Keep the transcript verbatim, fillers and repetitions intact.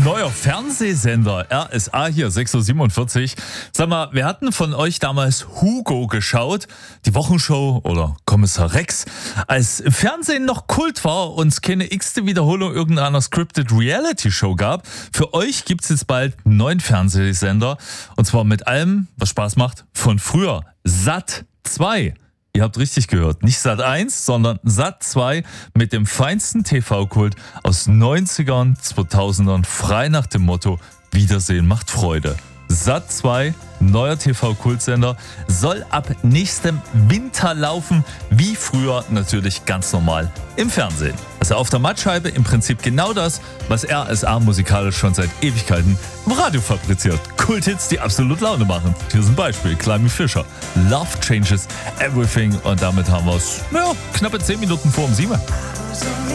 neuer Fernsehsender, R S A hier, sechs Uhr siebenundvierzig. Sag mal, wir hatten von euch damals Hugo geschaut, die Wochenshow oder Kommissar Rex. Als Fernsehen noch Kult war und es keine x-te Wiederholung irgendeiner Scripted Reality Show gab, für euch gibt's jetzt bald einen neuen Fernsehsender. Und zwar mit allem, was Spaß macht, von früher. Sat zwei. Ihr habt richtig gehört, nicht Sat eins, sondern Sat zwei mit dem feinsten T V-Kult aus neunzigern, zweitausendern, frei nach dem Motto Wiedersehen macht Freude. Sat zwei, neuer T V-Kultsender, soll ab nächstem Winter laufen, wie früher natürlich ganz normal im Fernsehen. Also auf der Mattscheibe im Prinzip genau das, was R S A musikalisch schon seit Ewigkeiten im Radio fabriziert. Kulthits, die absolut Laune machen. Hier ist ein Beispiel, Climby Fisher. Love Changes Everything und damit haben wir es, ja, knappe zehn Minuten vor um sieben.